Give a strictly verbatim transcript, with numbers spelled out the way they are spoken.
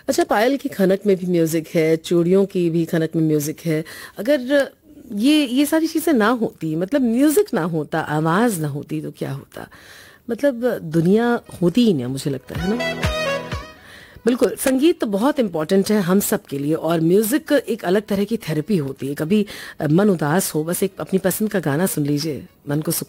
अच्छा, पायल की खनक में भी म्यूजिक है, चूड़ियों की भी खनक में म्यूजिक है। अगर ये ये सारी चीजें ना होती, मतलब म्यूजिक ना होता, आवाज ना होती, तो क्या होता? मतलब दुनिया होती ही नहीं, मुझे लगता है ना। बिल्कुल, संगीत तो बहुत इम्पोर्टेंट है हम सब के लिए, और म्यूजिक एक अलग तरह की थेरेपी होती है। कभी अ, मन उदास हो, बस एक अपनी पसंद का गाना सुन लीजिए, मन को